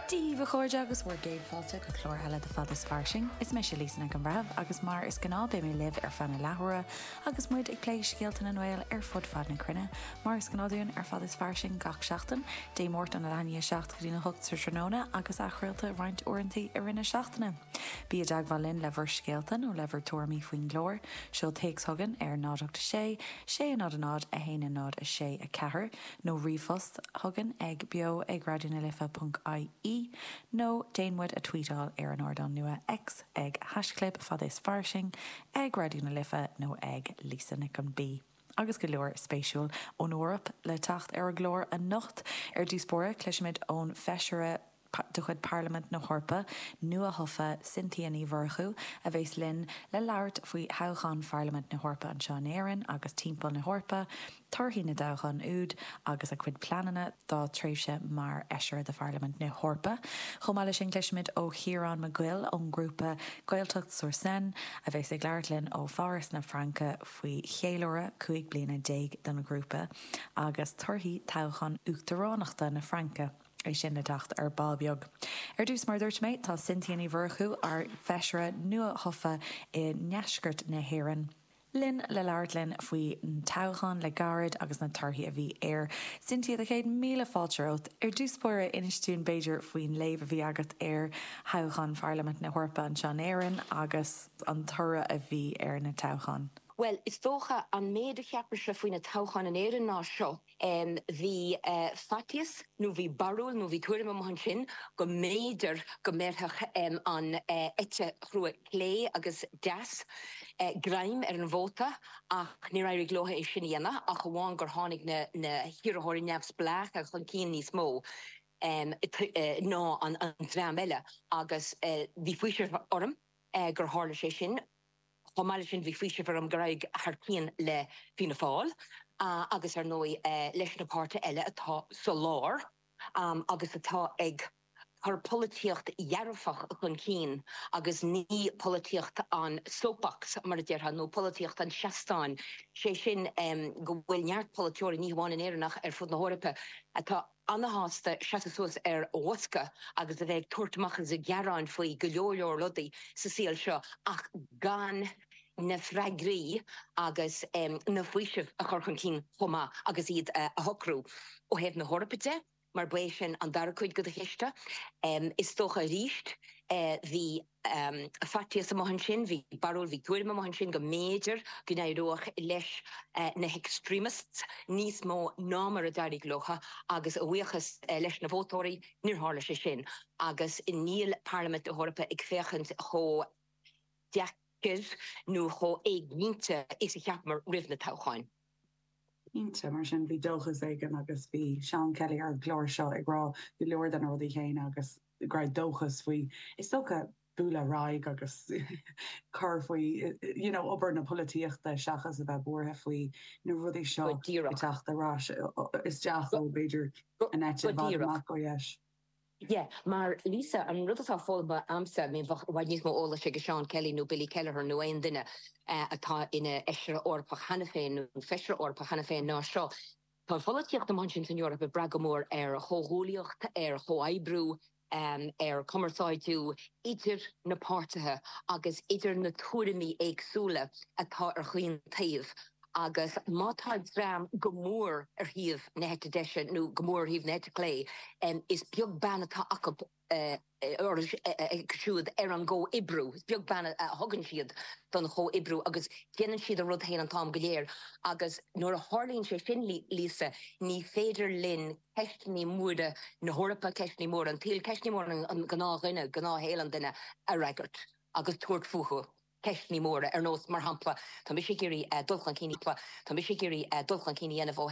Díomh chuirde agus bhfuair géadfáilte go chlór heile de fad is farsing, is me se lísanna an bhreh agus mar is gná be mé libh ar fanna lethúra agus muid ag plééis céaltain an bhil ar fud fad na crunne, mar is gnáún ar fad is farsing gach seachtain, dé mórt an aine seach go dtína hocht sur tróna agus achrilta roiint orintí ar rinne seachtainna. Bí a deagháil linn lehar scéaltain ó lehar tuairmí faoin glór, seo takes thugan ar nádachta sé a nád a nád a héana nád a sé a cethir, nó rifost thugan ag bio ag radionalifa.ie nó déanmuid a tweetáil ar an ordan nua X ag hasclip fad is farsing ag radioúna lifa nó ag lísa nic an bí. Agus go leor spéisiúil ón Eorp le tacht ar a glór a nocht ar dúspóra cluisiid ón feisiire do chud Parliament na Hórpa nua hofa Cynthia Ní Bhorchu a bheits linn le labhart faoi hauchan Parliament na Hórpa an Seán Éireann agus timpeall na Hórpa, tarthaí na daghan úd agus a cuid planana dá tréimhse mar eisiir de Parliament na Hórpa. Chomáile sin cluisiid ó Chiarán Maguil ón grúpa Gaeltacht Sourcen a bheits ag labhart linn ó Fáras na Franca faoi chéileora 5 bliana 10 don na grúpa agus tarthaí tauchan uachtaránachta na Franca. Sin na tacht ar balbeag. Ar dús mar dúirt méid tá Cynthia Ní Bhorchu ar feisiire nua hofa I neascart na hÉireann. Linn le labhart linn faoi an tauchan le garad agus na tarthaí a bhí ar. Cynthia de chéad míle fáilteót ar dúspóra inistún Beiidir faoin léamh a bhí agat ar hauchan Parliament na Hórpa an Seán Éireann agus an tura a bhí ar na tauchan. Well, is dócha an méide cheapar se faoin na tauchan an éireann ná seo. Bhí fatias, nó bhí barúil, nó bhí tuairim amhan sin, go méidir go mérthach an ite chrua clé agus deas graim ar an bhóta ach ní raibh glótha é sin dhéanana ach go bháin gur tháinig na hiarrthóirí neamhs blach agus chun cían níos mó. Ná an dream eile agus bhí fuisir orm gur hála sé sin Chomáile sin bhí fuisir for am goraig harcían le Fianna Fáil agus ar nói leis na páirte eile atá soláir agus atá ag chur políocht dhearfach chun cín agus ní políocht an soapbox mar a dtíortha nó políocht an seastáin sé sin go bhfuil neart políteoirí ní bháin in éireannach ar fud na Hórpa atá anhaasta seatasúas ar ósca agus a bheith tuairtmachchas a gearán faoi go leor ludaí sa síal seo ach gan na freigrí agus na fuisih a chur chun cín chomá agus iad a hocrú ó hebh na Hórpaide mar buéis sin an dar chuid go a chiiste is tócha ríist hí fatias amhan sin hí barúil hí tuairim amhan sin go méidir go néireoach leis na extremists níos mó námar a dairigh locha agus a bhuiachas leis na bhótóirí níor hála sé sin agus in níl Parliament na Hórpa ag féchant cho deachir nó cho éagnínte is a cheap mar rih na taucháin. Inte mar sin bhí dulchas éigen agus bhí Seán Kelly ar glóir seo ag rá go leor den rudí chéin agus gra dulchas faoi is socha búla raig agus chur faoi obair na políochta seachas a bheith bortha faoi na rudí seo teachta rás is deach ó Beiidir an éite bhach go dhéis. Yeah, mar Lisa an rudatá fóba amsa mé bhaid níos mó óla sé go Seán Kelly nó Billy Kelleher nó aon duine atá ina eisiire orpa chana féin nó feisiire orpa chana féin ná seo. Tá folíocht am sin san Eorpa bragamór ar chóhúlíocht ar chóaibrú ar commerceáidú idir na páirtithe agus idir na tuairimí éagsúla atá ar chuoin taobh. Agus mátá dram gomór ar híomh na hete deise nó gomór híomh na hete clé is beag banna tá acab siúd ar an ggó ibrú. Is beag banna thugann siad don cho ibrú agus déanann siad a rud héin an tám go léir agus nuair a hálíonn sé sin Lísa ní féidir linn ceistní móra na Hórpa ceistní mór an tíl ceistní mór an gná rinne gná hélan duine a reigart agus tuairt fuchu. Ceistní móra ar nós mar hampla tá mi sé géirí dulchan cíní enmh